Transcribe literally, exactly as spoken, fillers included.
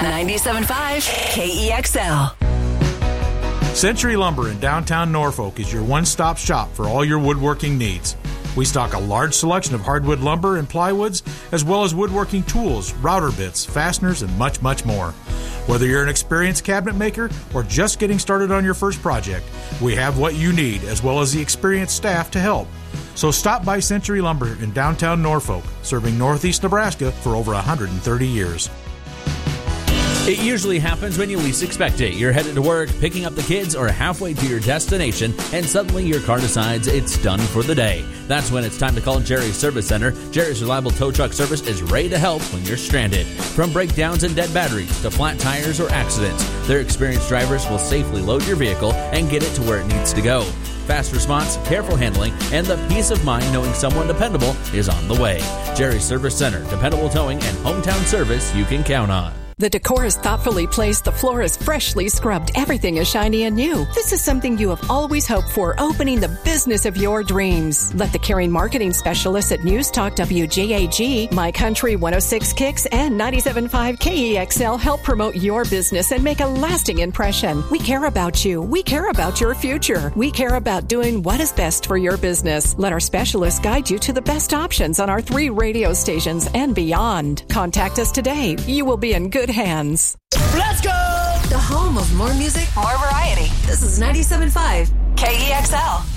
ninety-seven point five K E X L. Century Lumber in downtown Norfolk is your one-stop shop for all your woodworking needs. We stock a large selection of hardwood lumber and plywoods, as well as woodworking tools, router bits, fasteners, and much, much more. Whether you're an experienced cabinet maker or just getting started on your first project, we have what you need, as well as the experienced staff to help. So stop by Century Lumber in downtown Norfolk, serving Northeast Nebraska for over one hundred thirty years. It usually happens when you least expect it. You're headed to work, picking up the kids, or halfway to your destination, and suddenly your car decides it's done for the day. That's when it's time to call Jerry's Service Center. Jerry's Reliable Tow Truck Service is ready to help when you're stranded. From breakdowns and dead batteries to flat tires or accidents, their experienced drivers will safely load your vehicle and get it to where it needs to go. Fast response, careful handling, and the peace of mind knowing someone dependable is on the way. Jerry's Service Center, dependable towing and hometown service you can count on. The decor is thoughtfully placed, the floor is freshly scrubbed, everything is shiny and new. This is something you have always hoped for, opening the business of your dreams. Let the caring marketing specialists at News Talk W J A G, My Country one oh six Kicks, and ninety-seven point five K E X L help promote your business and make a lasting impression. We care about you. We care about your future. We care about doing what is best for your business. Let our specialists guide you to the best options on our three radio stations and beyond. Contact us today. You will be in good hands. Let's go! The home of more music, more variety. This is ninety-seven point five K E X L.